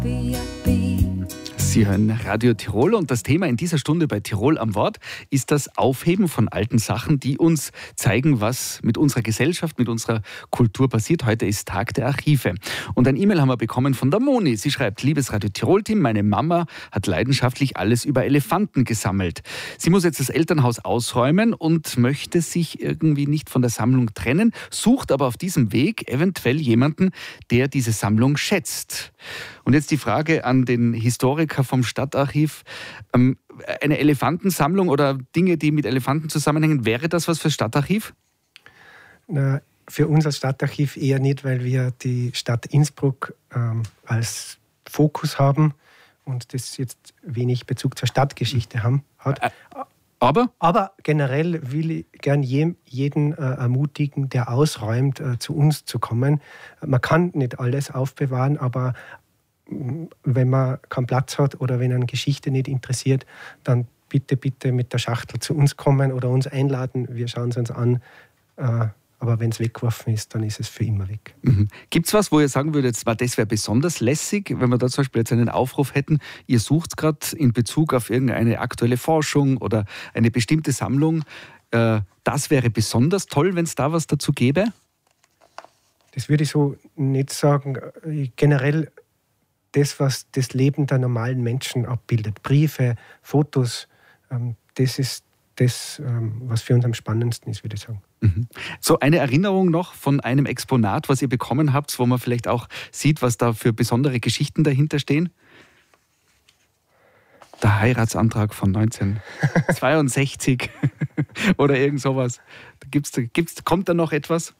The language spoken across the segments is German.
Sie hören Radio Tirol und das Thema in dieser Stunde bei Tirol am Wort ist das Aufheben von alten Sachen, die uns zeigen, was mit unserer Gesellschaft, mit unserer Kultur passiert. Heute ist Tag der Archive. Und ein E-Mail haben wir bekommen von der Moni. Sie schreibt: Liebes Radio Tirol-Team, meine Mama hat leidenschaftlich alles über Elefanten gesammelt. Sie muss jetzt das Elternhaus ausräumen und möchte sich irgendwie nicht von der Sammlung trennen, sucht aber auf diesem Weg eventuell jemanden, der diese Sammlung schätzt. Und jetzt die Frage an den Historiker vom Stadtarchiv. Eine Elefantensammlung oder Dinge, die mit Elefanten zusammenhängen, wäre das was fürs Stadtarchiv? Na, für uns als Stadtarchiv eher nicht, weil wir die Stadt Innsbruck als Fokus haben und das jetzt wenig Bezug zur Stadtgeschichte hat. Aber generell will ich gern jeden ermutigen, der ausräumt, zu uns zu kommen. Man kann nicht alles aufbewahren, aber wenn man keinen Platz hat oder wenn eine Geschichte nicht interessiert, dann bitte mit der Schachtel zu uns kommen oder uns einladen. Wir schauen es uns an. Aber wenn es weggeworfen ist, dann ist es für immer weg. Mhm. Gibt es was, wo ihr sagen würdet, das wäre besonders lässig, wenn wir da zum Beispiel jetzt einen Aufruf hätten, ihr sucht gerade in Bezug auf irgendeine aktuelle Forschung oder eine bestimmte Sammlung, das wäre besonders toll, wenn es da was dazu gäbe? Das würde ich so nicht sagen. Generell das, was das Leben der normalen Menschen abbildet, Briefe, Fotos, das ist das, was für uns am spannendsten ist, würde ich sagen. Mhm. So eine Erinnerung noch von einem Exponat, was ihr bekommen habt, wo man vielleicht auch sieht, was da für besondere Geschichten dahinter stehen? Der Heiratsantrag von 1962 oder irgend sowas. Kommt da noch etwas?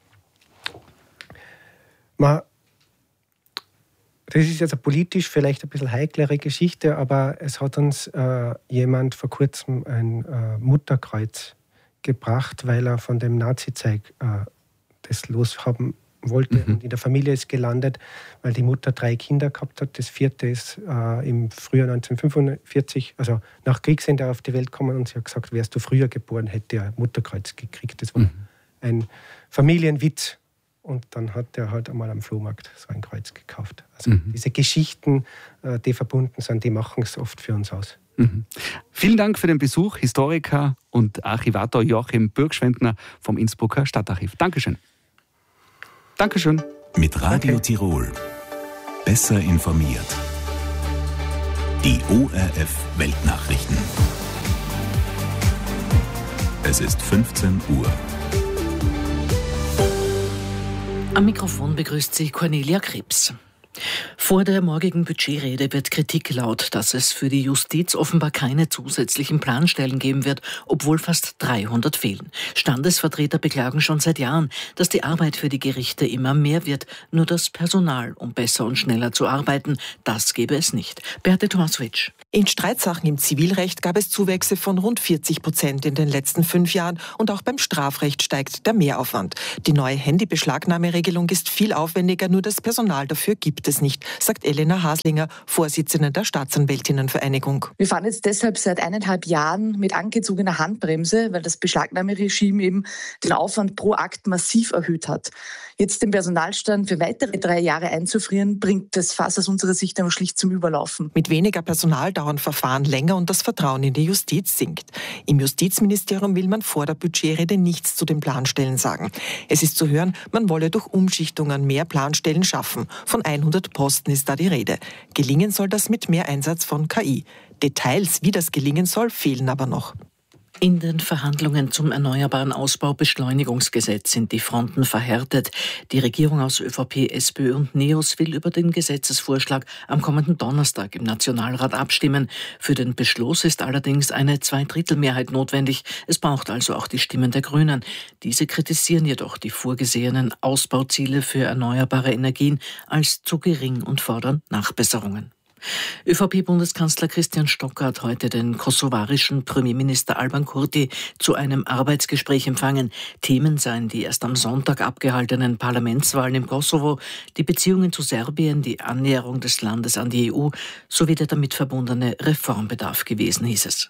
Das ist jetzt politisch vielleicht ein bisschen heiklere Geschichte, aber es hat uns jemand vor kurzem ein Mutterkreuz gebracht, weil er von dem Nazi-Zeug das loshaben wollte. Mhm. Und in der Familie ist gelandet, weil die Mutter 3 Kinder gehabt hat. Das 4. ist im Frühjahr 1945, also nach Kriegsende, auf die Welt gekommen, und sie hat gesagt, wärst du früher geboren, hätte er ein Mutterkreuz gekriegt. Das war ein Familienwitz. Und dann hat er halt einmal am Flohmarkt so ein Kreuz gekauft. Also diese Geschichten, die verbunden sind, die machen es oft für uns aus. Mhm. Vielen Dank für den Besuch, Historiker und Archivator Joachim Bürgschwendner vom Innsbrucker Stadtarchiv. Dankeschön. Dankeschön. Mit Radio Tirol. Besser informiert. Die ORF Weltnachrichten. Es ist 15 Uhr. Am Mikrofon begrüßt Sie Cornelia Krebs. Vor der morgigen Budgetrede wird Kritik laut, dass es für die Justiz offenbar keine zusätzlichen Planstellen geben wird, obwohl fast 300 fehlen. Standesvertreter beklagen schon seit Jahren, dass die Arbeit für die Gerichte immer mehr wird. Nur das Personal, um besser und schneller zu arbeiten, das gebe es nicht. Beate Tomasovic. In Streitsachen im Zivilrecht gab es Zuwächse von rund 40% in den letzten 5 Jahren und auch beim Strafrecht steigt der Mehraufwand. Die neue Handybeschlagnahmeregelung ist viel aufwendiger, nur das Personal dafür gibt es nicht, sagt Elena Haslinger, Vorsitzende der Staatsanwältinnenvereinigung. Wir fahren jetzt deshalb seit 1,5 Jahren mit angezogener Handbremse, weil das Beschlagnahmeregime eben den Aufwand pro Akt massiv erhöht hat. Jetzt den Personalstand für weitere 3 Jahre einzufrieren, bringt das Fass aus unserer Sicht aber schlicht zum Überlaufen. Mit weniger Personal dauern Verfahren länger und das Vertrauen in die Justiz sinkt. Im Justizministerium will man vor der Budgetrede nichts zu den Planstellen sagen. Es ist zu hören, man wolle durch Umschichtungen mehr Planstellen schaffen. Von 100 Posten ist da die Rede. Gelingen soll das mit mehr Einsatz von KI. Details, wie das gelingen soll, fehlen aber noch. In den Verhandlungen zum Erneuerbaren Ausbau-Beschleunigungsgesetz sind die Fronten verhärtet. Die Regierung aus ÖVP, SPÖ und NEOS will über den Gesetzesvorschlag am kommenden Donnerstag im Nationalrat abstimmen. Für den Beschluss ist allerdings eine 2/3 notwendig. Es braucht also auch die Stimmen der Grünen. Diese kritisieren jedoch die vorgesehenen Ausbauziele für erneuerbare Energien als zu gering und fordern Nachbesserungen. ÖVP-Bundeskanzler Christian Stocker hat heute den kosovarischen Premierminister Alban Kurti zu einem Arbeitsgespräch empfangen. Themen seien die erst am Sonntag abgehaltenen Parlamentswahlen im Kosovo, die Beziehungen zu Serbien, die Annäherung des Landes an die EU sowie der damit verbundene Reformbedarf gewesen, hieß es.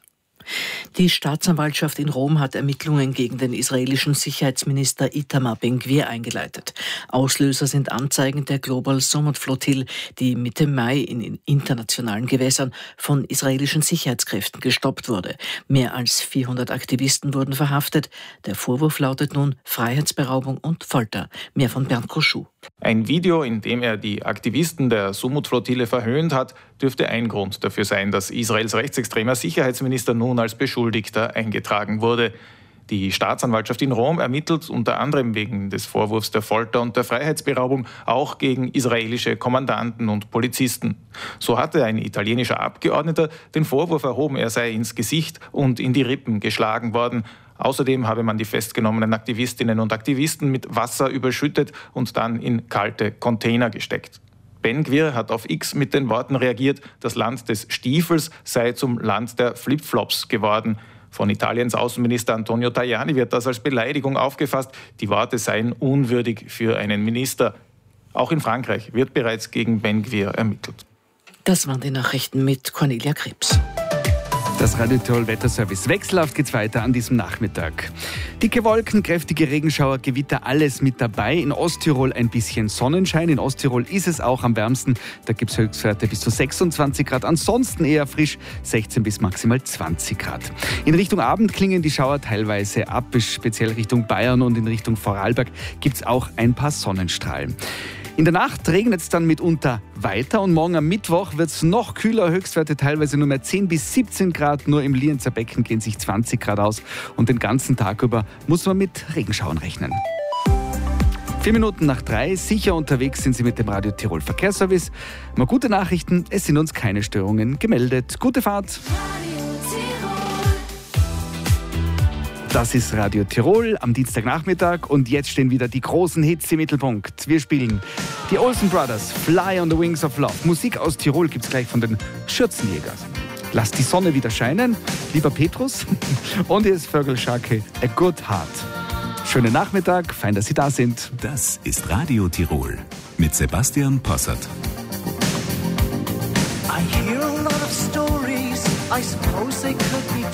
Die Staatsanwaltschaft in Rom hat Ermittlungen gegen den israelischen Sicherheitsminister Itamar Ben-Gvir eingeleitet. Auslöser sind Anzeigen der Global Sommet Flottille, die Mitte Mai in internationalen Gewässern von israelischen Sicherheitskräften gestoppt wurde. Mehr als 400 Aktivisten wurden verhaftet. Der Vorwurf lautet nun Freiheitsberaubung und Folter. Mehr von Bernd Koschou. Ein Video, in dem er die Aktivisten der Sumut-Flottille verhöhnt hat, dürfte ein Grund dafür sein, dass Israels rechtsextremer Sicherheitsminister nun als Beschuldigter eingetragen wurde. Die Staatsanwaltschaft in Rom ermittelt unter anderem wegen des Vorwurfs der Folter und der Freiheitsberaubung auch gegen israelische Kommandanten und Polizisten. So hatte ein italienischer Abgeordneter den Vorwurf erhoben, er sei ins Gesicht und in die Rippen geschlagen worden. Außerdem habe man die festgenommenen Aktivistinnen und Aktivisten mit Wasser überschüttet und dann in kalte Container gesteckt. Ben-Gvir hat auf X mit den Worten reagiert, das Land des Stiefels sei zum Land der Flipflops geworden. Von Italiens Außenminister Antonio Tajani wird das als Beleidigung aufgefasst. Die Worte seien unwürdig für einen Minister. Auch in Frankreich wird bereits gegen Ben-Gvir ermittelt. Das waren die Nachrichten mit Cornelia Krebs. Das Radio Tirol Wetterservice. Wechselhaft geht's weiter an diesem Nachmittag. Dicke Wolken, kräftige Regenschauer, Gewitter, alles mit dabei. In Osttirol ein bisschen Sonnenschein. In Osttirol ist es auch am wärmsten. Da gibt's Höchstwerte bis zu 26 Grad. Ansonsten eher frisch, 16 bis maximal 20 Grad. In Richtung Abend klingen die Schauer teilweise ab. Speziell Richtung Bayern und in Richtung Vorarlberg gibt's auch ein paar Sonnenstrahlen. In der Nacht regnet es dann mitunter weiter und morgen am Mittwoch wird es noch kühler, Höchstwerte teilweise nur mehr 10 bis 17 Grad, nur im Lienzer Becken gehen sich 20 Grad aus und den ganzen Tag über muss man mit Regenschauern rechnen. 4 Minuten nach 3, sicher unterwegs sind Sie mit dem Radio Tirol Verkehrsservice. Mal gute Nachrichten, es sind uns keine Störungen gemeldet. Gute Fahrt! Das ist Radio Tirol am Dienstagnachmittag und jetzt stehen wieder die großen Hits im Mittelpunkt. Wir spielen die Olsen Brothers, Fly on the Wings of Love. Musik aus Tirol gibt's gleich von den Schürzenjägers. Lass die Sonne wieder scheinen, lieber Petrus. Und hier ist Vögelschake, A Good Heart. Schönen Nachmittag, fein, dass Sie da sind. Das ist Radio Tirol mit Sebastian Possert. I hear a lot of stories, I suppose they could be